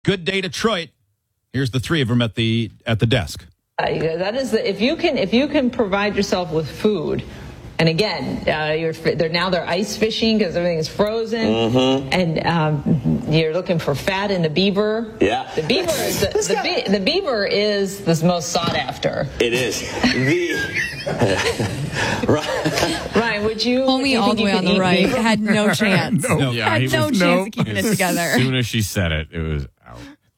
Good Day Detroit. Here's the three of them at the desk. That is if you can provide yourself with food, and again, they're ice fishing because everything is frozen, and you're looking for fat in the beaver. Yeah, the beaver is the beaver is the most sought after. It is. Ryan, would you? Only all the way on the right. Had no chance. No. Yeah, had no chance of keeping it together. As soon as she said it, it was out.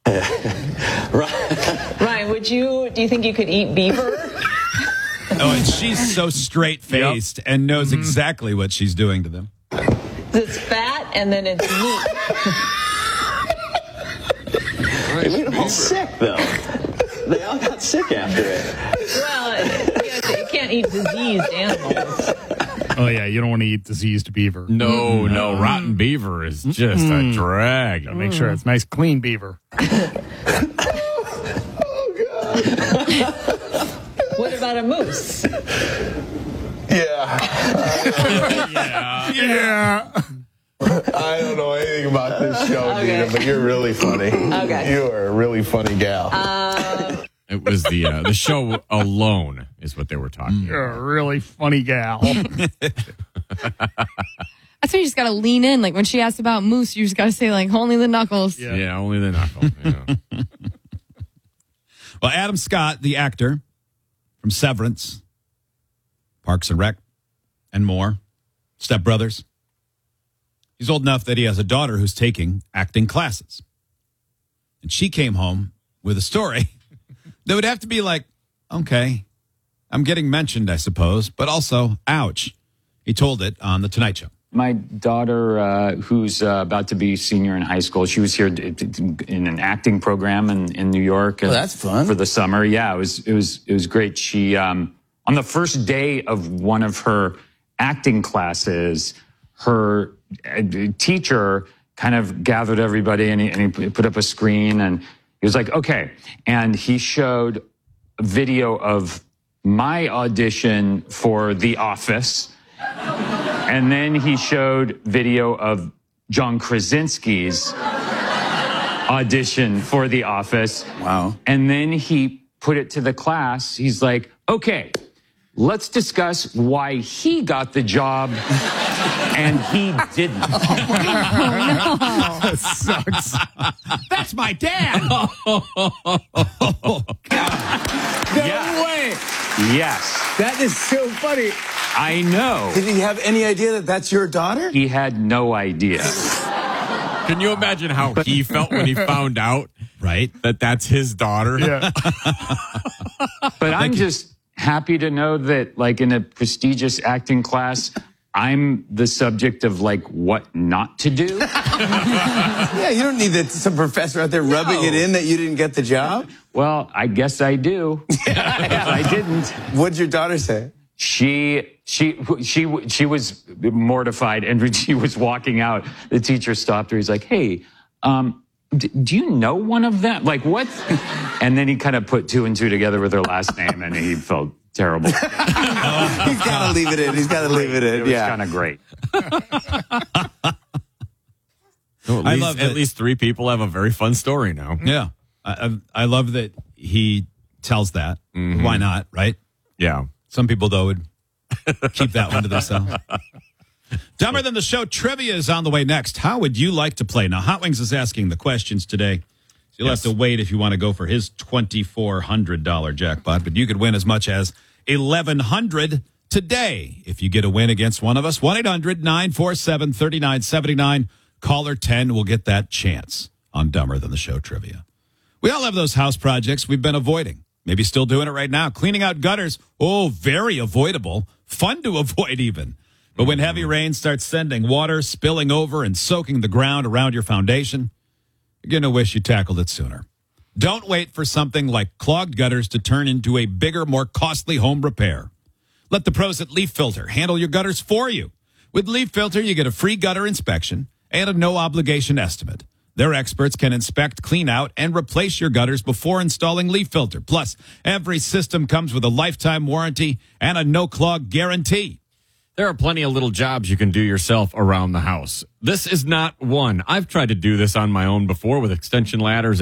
Ryan, do you think you could eat beaver? Oh, and she's so straight-faced and knows exactly what she's doing to them. It's fat and then it's meat. They made them all sick, though. They all got sick after it. Well, you can't eat diseased animals. Oh, yeah, you don't want to eat diseased beaver. No, rotten beaver is just a drag. Make sure it's nice, clean beaver. What about a moose? Yeah. I don't know anything about this show, Dina, but you're really funny. Okay. You are a really funny gal. It was the show alone is what they were talking You're about. a really funny gal. That's why you just got to lean in. Like when she asked about moose, you just got to say like only the knuckles. Yeah, only the knuckle. Yeah. Well, Adam Scott, the actor from Severance, Parks and Rec, and more, Step Brothers. He's old enough that he has a daughter who's taking acting classes. And she came home with a story that would have to be like, okay, I'm getting mentioned, I suppose, but also, ouch. He told it on The Tonight Show. My daughter, who's about to be a senior in high school, she was here in an acting program in New York. Oh, that's fun. For the summer. Yeah, it was great. She, on the first day of one of her acting classes, her teacher kind of gathered everybody and he put up a screen and he was like, okay. And he showed a video of my audition for The Office. And then he showed video of John Krasinski's audition for The Office. Wow. And then he put it to the class. He's like, okay, let's discuss why he got the job and he didn't. That sucks. That's my dad! No way. Yes. That is so funny. I know. Did he have any idea that that's your daughter? He had no idea. Can you imagine how he felt when he found out, Right? that that's his daughter? Yeah. But I'm just happy to know that, like, in a prestigious acting class, I'm the subject of, like, what not to do. Yeah, you don't need some professor out there rubbing it in that you didn't get the job. Well, I guess I do. I didn't. What'd your daughter say? She was mortified, and when she was walking out, the teacher stopped her. He's like, "Hey, do you know one of them? Like what?" And then he kind of put two and two together with her last name, and he felt terrible. He's got to leave it in. He's got to leave it in. It was Yeah. kind of great. Well, I love at that. least three people have a very fun story now. Yeah. I love that he tells that. Why not, right? Yeah. Some people, though, would keep that one to themselves. Dumber Than the Show trivia is on the way next. How would you like to play? Now, Hot Wings is asking the questions today. So you'll have to wait if you want to go for his $2,400 jackpot. But you could win as much as $1,100 today if you get a win against one of us. 1-800-947-3979. Caller 10 will get that chance on Dumber Than the Show trivia. We all have those house projects we've been avoiding. Maybe still doing it right now. Cleaning out gutters. Oh, very avoidable. Fun to avoid even. But when heavy rain starts sending water spilling over and soaking the ground around your foundation, you're going to wish you tackled it sooner. Don't wait for something like clogged gutters to turn into a bigger, more costly home repair. Let the pros at Leaf Filter handle your gutters for you. With Leaf Filter, you get a free gutter inspection and a no-obligation estimate. Their experts can inspect, clean out, and replace your gutters before installing Leaf Filter. Plus, every system comes with a lifetime warranty and a no-clog guarantee. There are plenty of little jobs you can do yourself around the house. This is not one. I've tried to do this on my own before with extension ladders